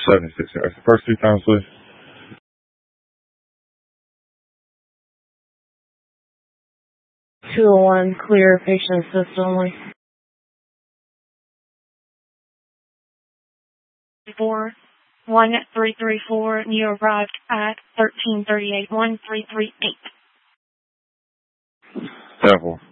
76. The first 3 times, please. 201, clear, patient assist only. 41334, and you arrived at 1338, 1338. 10-4.